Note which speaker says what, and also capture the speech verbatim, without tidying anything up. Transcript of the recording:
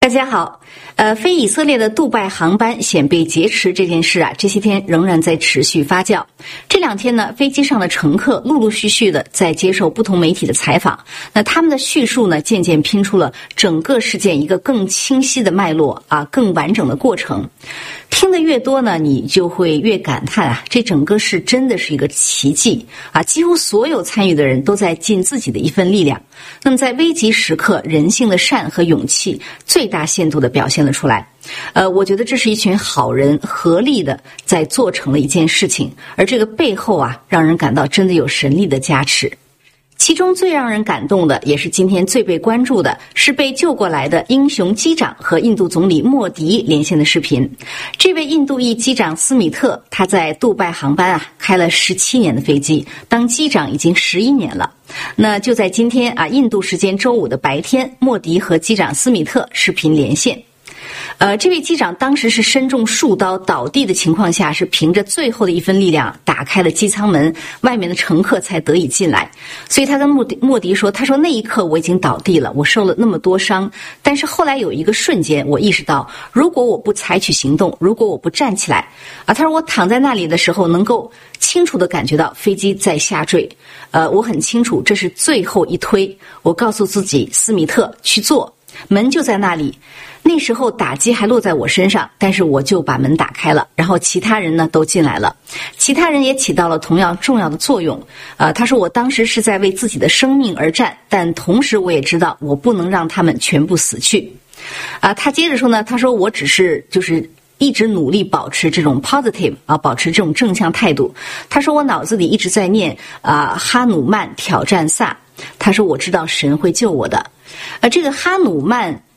Speaker 1: 大家好，呃，飞以色列的杜拜航班险被劫持这件事啊，这些天仍然在持续发酵。这两天呢，飞机上的乘客陆陆续续的在接受不同媒体的采访，那他们的叙述呢，渐渐拼出了整个事件一个更清晰的脉络啊，更完整的过程。听得越多呢，你就会越感叹啊，这整个事真的是一个奇迹啊！几乎所有参与的人都在尽自己的一份力量。那么在危急时刻，人性的善和勇气最大限度地表现了出来。呃，我觉得这是一群好人合力的在做成了一件事情，而这个背后啊，让人感到真的有神力的加持。其中最让人感动的，也是今天最被关注的，是被救过来的英雄机长和印度总理莫迪连线的视频。这位印度裔机长斯米特，他在杜拜航班啊开了十七年的飞机，当机长已经十一年了。那就在今天啊，印度时间周五的白天，莫迪和机长斯米特视频连线。呃，这位机长当时是身中数刀倒地的情况下，是凭着最后的一分力量打开了机舱门，外面的乘客才得以进来。所以他跟莫迪莫迪说，他说那一刻我已经倒地了，我受了那么多伤，但是后来有一个瞬间我意识到，如果我不采取行动，如果我不站起来啊，他说我躺在那里的时候能够清楚地感觉到飞机在下坠，呃，我很清楚这是最后一推，我告诉自己斯米特去做，门就在那里。那时候打击还落在我身上，但是我就把门打开了，然后其他人呢都进来了，其他人也起到了同样重要的作用。呃，他说我当时是在为自己的生命而战，但同时我也知道我不能让他们全部死去。啊、呃，他接着说呢，他说我只是就是一直努力保持这种 positive 啊，保持这种正向态度。他说我脑子里一直在念啊、呃、哈努曼挑战萨，他说我知道神会救我的。呃，这个哈努曼